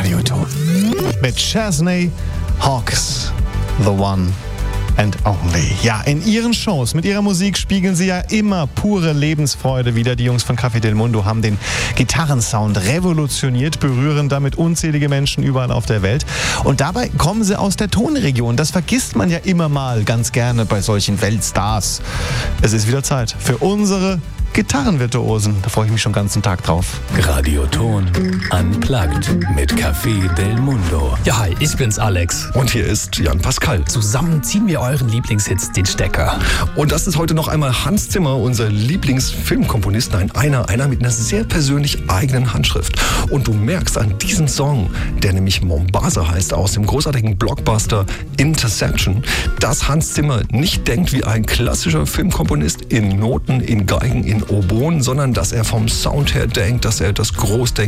Radioton. Mit Chesney Hawkes, The One and Only. Ja, in ihren Shows, mit ihrer Musik spiegeln sie ja immer pure Lebensfreude wider. Die Jungs von Café Del Mundo haben den Gitarrensound revolutioniert, berühren damit unzählige Menschen überall auf der Welt. Und dabei kommen sie aus der Tonregion. Das vergisst man ja immer mal ganz gerne bei solchen Weltstars. Es ist wieder Zeit für unsere Gitarrenvirtuosen. Da freue ich mich schon den ganzen Tag drauf. Radioton Unplugged mit Café Del Mundo. Ja, hi, ich bin's Alex. Und hier ist Jan Pascal. Zusammen ziehen wir euren Lieblingshits den Stecker. Und das ist heute noch einmal Hans Zimmer, unser Lieblingsfilmkomponist. Nein, einer mit einer sehr persönlich eigenen Handschrift. Und du merkst an diesem Song, der nämlich Mombasa heißt, aus dem großartigen Blockbuster Interception, dass Hans Zimmer nicht denkt wie ein klassischer Filmkomponist in Noten, in Geigen, in Oboen, sondern dass er vom Sound her denkt, dass er das groß denkt.